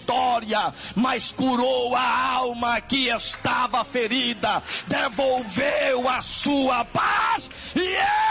vitória, mas curou a alma que estava ferida, devolveu a sua paz, e